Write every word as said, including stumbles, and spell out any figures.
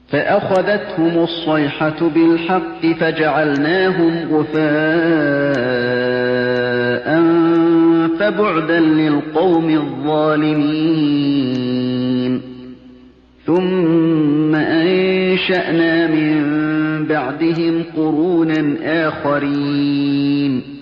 فأخذتهم الصيحة بالحق فجعلناهم غثاء فبعدا للقوم الظالمين ثم أنشأنا من بعدهم قرونا آخرين